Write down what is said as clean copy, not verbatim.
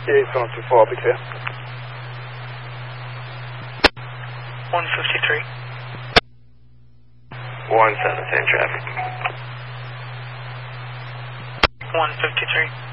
Yeah, 724, I'll be clear. 153. 17, same traffic. 153.